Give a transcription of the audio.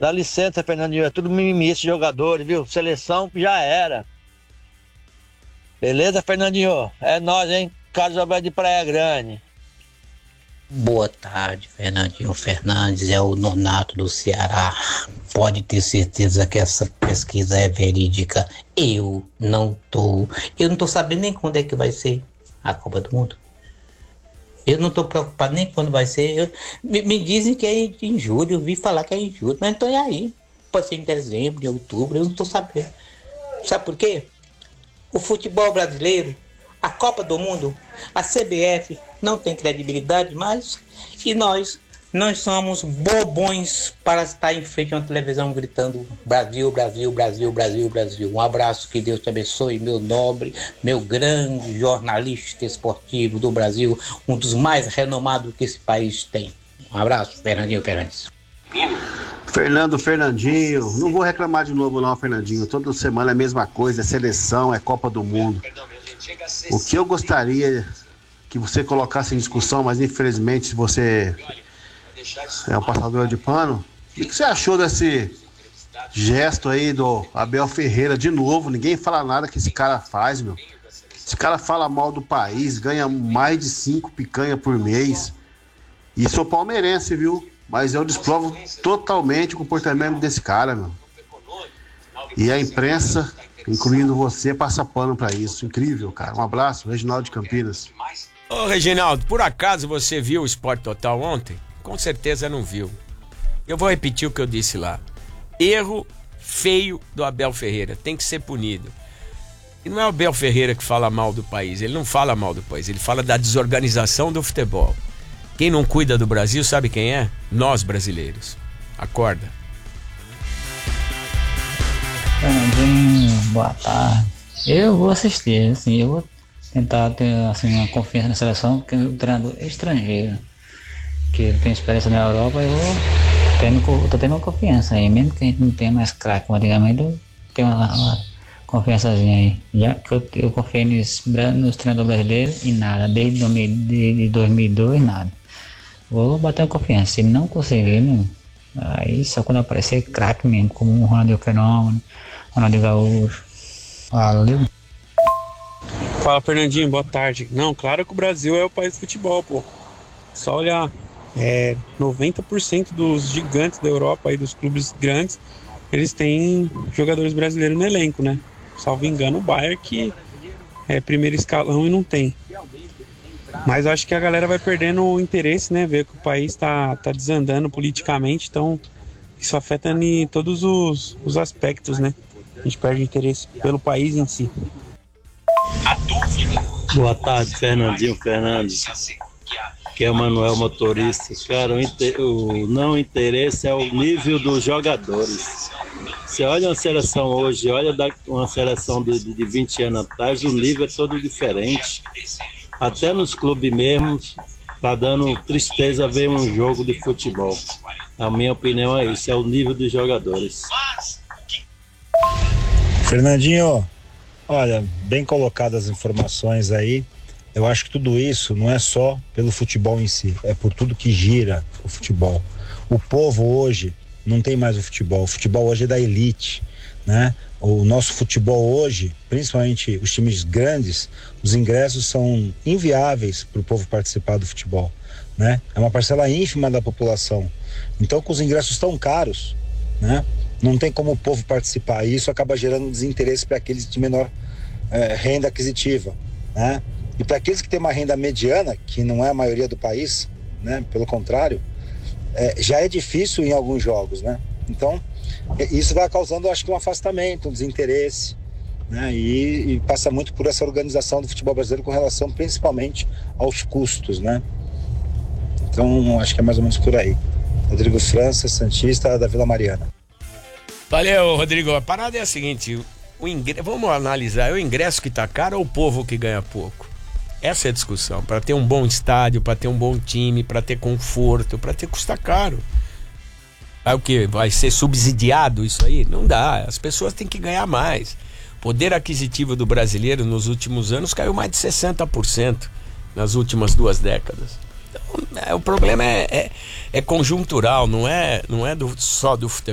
Dá licença, Fernandinho, é tudo mimimi esses jogadores, viu? Seleção já era. Beleza, Fernandinho? É nóis, hein? Carlos Alberto de Praia Grande. Boa tarde, Fernandinho Fernandes, é o Nonato do Ceará. Pode ter certeza que essa pesquisa é verídica. Eu não tô sabendo nem quando é que vai ser a Copa do Mundo. Eu não tô preocupado nem quando vai ser. Me dizem que é em julho, eu vi falar que é em julho, mas então é aí. Pode ser em dezembro, em outubro, eu não tô sabendo. Sabe por quê? O futebol brasileiro, a Copa do Mundo, a CBF não tem credibilidade mais e nós somos bobões para estar em frente a uma televisão gritando Brasil, Brasil, Brasil, Brasil, Brasil. Um abraço, que Deus te abençoe, meu nobre, meu grande jornalista esportivo do Brasil, um dos mais renomados que esse país tem. Um abraço, Fernandinho Fernandes. Fernandinho, não vou reclamar de novo não, Fernandinho, toda semana é a mesma coisa, é seleção, é Copa do Mundo. O que eu gostaria que você colocasse em discussão, mas infelizmente você é um passador de pano, o que você achou desse gesto aí do Abel Ferreira de novo? Ninguém fala nada que esse cara faz, meu. Esse cara fala mal do país, ganha mais de 5 picanha por mês. E sou palmeirense, viu? Mas eu desprovo totalmente o comportamento desse cara, meu. E a imprensa, incluindo você, passa pano pra isso. Incrível, cara. Um abraço, Reginaldo de Campinas. Ô, Reginaldo, por acaso você viu o Sport Total ontem? Com certeza não viu. Eu vou repetir o que eu disse lá. Erro feio do Abel Ferreira. Tem que ser punido. E não é o Abel Ferreira que fala mal do país. Ele não fala mal do país. Ele fala da desorganização do futebol. Quem não cuida do Brasil, sabe quem é? Nós, brasileiros. Acorda. Fernandinho, boa tarde. Eu vou assistir, assim, eu vou tentar ter assim, uma confiança na seleção, porque o treinador é estrangeiro, que tem experiência na Europa, tô tendo uma confiança aí, mesmo que a gente não tenha mais craque, como antigamente, eu tenho uma confiançazinha aí. Já que eu confiei nos treinadores brasileiros e nada, desde 2002, nada. Vou bater uma confiança, se não conseguir, não. Aí só quando aparecer craque mesmo, como o Ronaldinho Fenômeno, Ronaldinho Gaúcho. Valeu. Fala, Fernandinho, boa tarde. Não, claro que o Brasil é o país do futebol, pô. Só olhar, 90% dos gigantes da Europa, aí, dos clubes grandes, eles têm jogadores brasileiros no elenco, né? Salvo engano, o Bayern que é primeiro escalão e não tem. Mas acho que a galera vai perdendo o interesse, né? Ver que o país tá desandando politicamente, então isso afeta em todos os aspectos, né? A gente perde interesse pelo país em si. Boa tarde, Fernandinho Fernandes. Que é o Manuel Motorista. Cara, o não interesse é o nível dos jogadores. Você olha uma seleção hoje, olha uma seleção de 20 anos atrás, o nível é todo diferente. Até nos clubes mesmo, tá dando tristeza ver um jogo de futebol. A minha opinião é isso, é o nível dos jogadores. Fernandinho, olha, bem colocadas as informações aí. Eu acho que tudo isso não é só pelo futebol em si, é por tudo que gira o futebol. O povo hoje não tem mais o futebol hoje é da elite, né? O nosso futebol hoje, principalmente os times grandes, os ingressos são inviáveis para o povo participar do futebol, né? É uma parcela ínfima da população. Então, com os ingressos tão caros, né? Não tem como o povo participar, e isso acaba gerando desinteresse para aqueles de menor renda aquisitiva, né? E para aqueles que têm uma renda mediana, que não é a maioria do país, né? Pelo contrário, já é difícil em alguns jogos, né? Então, isso vai causando, acho que, um afastamento, um desinteresse, né? E passa muito por essa organização do futebol brasileiro com relação principalmente aos custos, né? Então, acho que é mais ou menos por aí. Rodrigo França, Santista, da Vila Mariana. Valeu, Rodrigo. A parada é a seguinte, vamos analisar, é o ingresso que tá caro ou o povo que ganha pouco? Essa é a discussão. Para ter um bom estádio, para ter um bom time, para ter conforto, para ter custa caro. Aí o que? Vai ser subsidiado isso aí? Não dá. As pessoas têm que ganhar mais. O poder aquisitivo do brasileiro nos últimos anos caiu mais de 60% nas últimas 2 décadas. Então, o problema é conjuntural, não é só do futebol.